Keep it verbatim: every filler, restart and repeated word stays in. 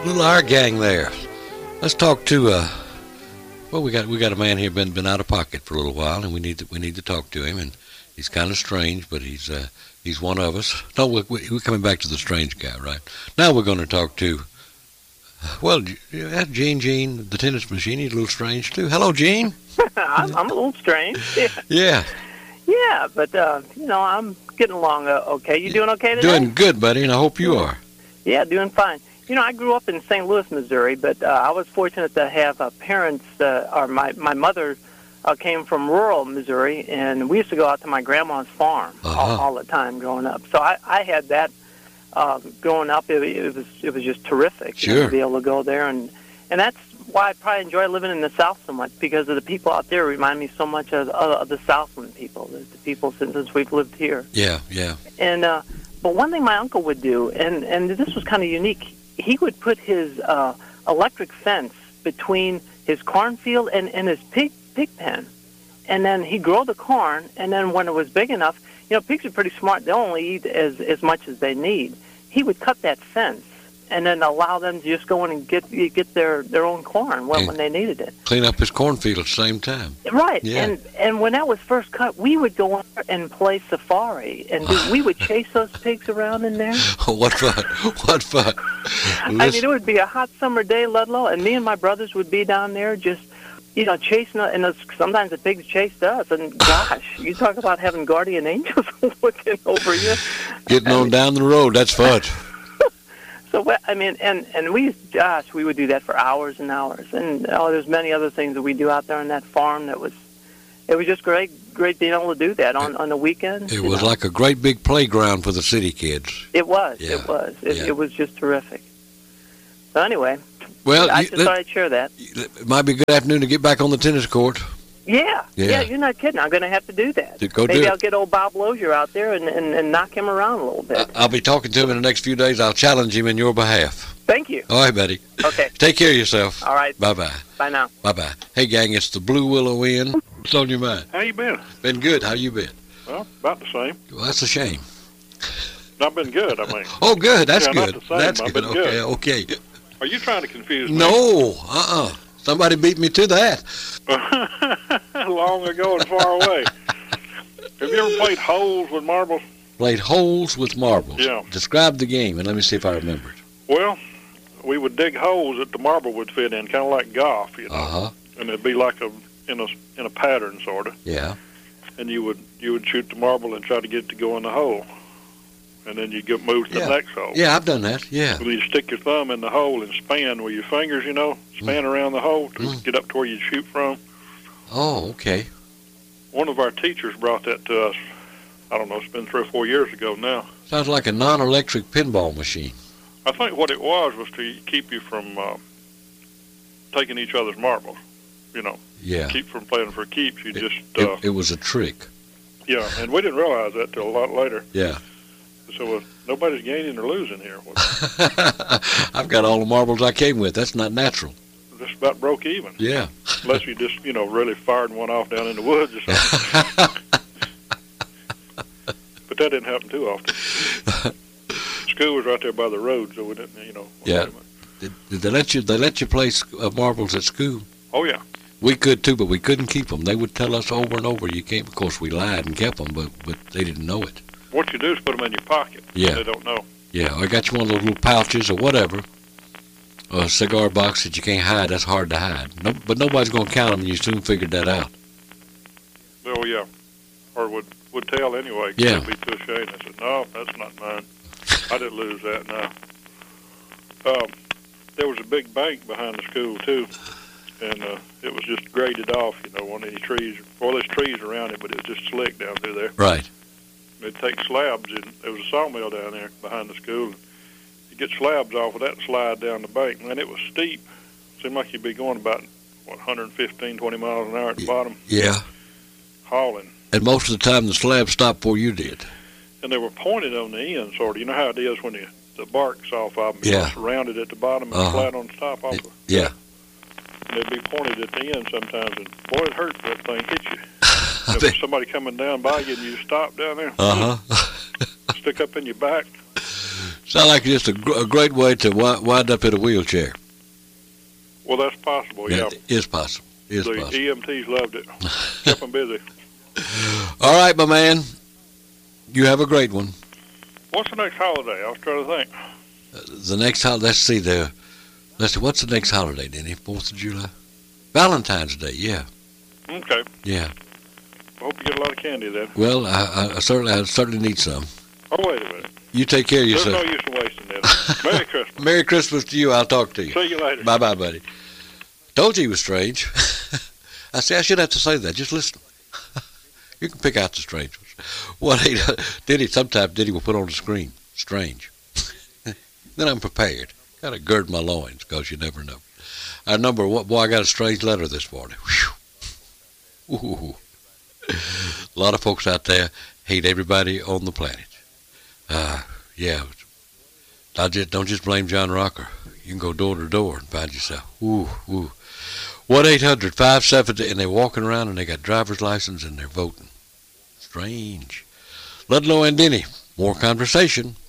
Little our gang there. Let's talk to uh well we got we got a man here been been out of pocket for a little while, and we need to we need to talk to him, and he's kind of strange, but he's uh he's one of us. No, we're, we're coming back to the strange guy, right? Now we're going to talk to well, Gene Gene, the tennis machine. He's a little strange too. Hello, Gene. I'm, I'm a little strange. Yeah. Yeah. Yeah, but uh, you know, I'm getting along uh, okay. You doing okay today? Doing good, buddy, and I hope you are. Yeah, doing fine. You know, I grew up in Saint Louis, Missouri, but uh, I was fortunate to have uh, parents, uh, or my, my mother uh, came from rural Missouri, and we used to go out to my grandma's farm uh-huh. all, all the time growing up. So I, I had that uh, growing up. It, it was it was just terrific sure. you know, to be able to go there, and and that's why I probably enjoy living in the South so much, because of the people out there remind me so much of, of, of the Southland people, the, the people since, since we've lived here. Yeah, yeah. And uh, but one thing my uncle would do, and, and this was kind of unique, he would put his uh, electric fence between his cornfield and, and his pig pig pen, and then he'd grow the corn, and then when it was big enough, you know, pigs are pretty smart, they'll only eat as, as much as they need. He would cut that fence and then allow them to just go in and get get their, their own corn when, when they needed it. Clean up his cornfield at the same time. Right. Yeah. And and when that was first cut, we would go out and play safari, and do, we would chase those pigs around in there. What fun. What fun. I mean, it would be a hot summer day, Ludlow, and me and my brothers would be down there just, you know, chasing, and those, sometimes the pigs chased us, and gosh, you talk about having guardian angels looking over you. Getting on down the road, that's fun. So, I mean, and, and we, gosh, we would do that for hours and hours. And, oh, there's many other things that we do out there on that farm that was, it was just great, great being able to do that on, on the weekends. It was know. like a great big playground for the city kids. It was, yeah. it was. It, yeah. it was just terrific. So anyway, well, I you, just thought I'd share that. It might be a good afternoon to get back on the tennis court. Yeah, yeah, yeah, you're not kidding. I'm going to have to do that. Go Maybe do I'll it. get old Bob Lozier out there and, and, and knock him around a little bit. I'll be talking to him in the next few days. I'll challenge him in your behalf. Thank you. All right, buddy. Okay. Take care of yourself. All right. Bye-bye. Bye now. Bye-bye. Hey, gang, it's the Blue Willow Inn. What's on your mind? How you been? Been good. How you been? Well, about the same. Well, that's a shame. Not been good, I mean. Oh, good. That's yeah, good. Not the same. That's I've good. been Okay, good. okay. Are you trying to confuse me? No. Uh-uh. Somebody beat me to that. Long ago and far away. Have you ever played holes with marbles? Played holes with marbles. Yeah. Describe the game, and let me see if I remember it. Well, we would dig holes that the marble would fit in, kind of like golf, you know. Uh-huh. And it'd be like a in a in a pattern, sort of. Yeah. And you would you would shoot the marble and try to get it to go in the hole, and then you get moved to yeah. the next hole. Yeah, I've done that. Yeah. Well, you stick your thumb in the hole and span with your fingers, you know, span mm. around the hole to mm. get up to where you shoot from. Oh, okay. One of our teachers brought that to us. I don't know, it's been three or four years ago now. Sounds like a non-electric pinball machine. I think what it was was to keep you from uh, taking each other's marbles, you know. Yeah. Keep from playing for keeps. You it, just... It, uh, it was a trick. Yeah, and we didn't realize that till a lot later. Yeah. So uh, nobody's gaining or losing here. I've got all the marbles I came with. That's not natural. Just about broke even. Yeah. Unless you just, you know, really fired one off down in the woods or something. But that didn't happen too often. School was right there by the road, so we didn't, you know. Yeah. Did, did they let you? They let you play uh, marbles at school? Oh yeah. We could too, but we couldn't keep them. They would tell us over and over, "You can't." Of course, we lied and kept them, but but they didn't know it. What you do is put them in your pocket. Yeah. They don't know. Yeah, I got you one of those little pouches or whatever. A cigar box that you can't hide. That's hard to hide. No, but nobody's going to count them, and you soon figured that out. Oh, yeah. Or would would tell anyway. Yeah. They'd be too ashamed. I said, no, that's not mine. I didn't lose that, no. Um, there was a big bank behind the school, too. And uh, it was just graded off, you know, one of these trees. Well, there's trees around it, but it was just slick down through there. Right. They'd take slabs, and there was a sawmill down there behind the school. And you get slabs off of that and slide down the bank. Man, it was steep. Seemed like you'd be going about, what, one fifteen, twenty miles an hour at the bottom. Yeah. Hauling. And most of the time the slab stopped before you did. And they were pointed on the end, sort of. You know how it is when the, the bark's off of them. Yeah. It's rounded at the bottom and uh-huh. flat on the top off it, of Yeah. And they'd be pointed at the end sometimes, and boy, it hurt that thing hit you. If there's somebody coming down by you and you stop down there, uh-huh. stick up in your back. Sound like just a, gr- a great way to wi- wind up in a wheelchair. Well, that's possible, yeah. It is possible. It is The possible. E M Ts loved it. Kept them busy. All right, my man. You have a great one. What's the next holiday? I was trying to think. Uh, the next holiday, let's see there. Let's see, what's the next holiday, Denny? Fourth of July? Valentine's Day, yeah. Okay. Yeah. I hope you get a lot of candy then. Well, I, I, I certainly I certainly need some. Oh, wait a minute. You take care of There's yourself. no use in wasting this. Merry Christmas. Merry Christmas to you. I'll talk to you. See you later. Bye-bye, buddy. Told you he was strange. I say I should have to say that. Just listen. You can pick out the strange ones. What he Diddy, sometimes Diddy will put on the screen. Strange. Then I'm prepared. Got to gird my loins, because you never know. Our number, what boy, I got a strange letter this morning. Whew. Ooh. A lot of folks out there hate everybody on the planet. Uh, yeah. Don't just, don't just blame John Rocker. You can go door to door and find yourself. Ooh, ooh. one eight hundred five seventy, and they're walking around and they got driver's license and they're voting. Strange. Ludlow and Denny, more conversation